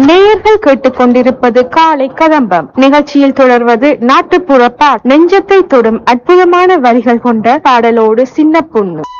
நேயர்கள் கேட்டுக்கொண்டிருப்பது காலை கதம்பம் நிகழ்ச்சியில் தொடர்வது நாட்டுப்புற பாடல். நெஞ்சத்தை தொடும் அற்புதமான வரிகள் கொண்ட பாடலோடு சின்ன பொண்ணு.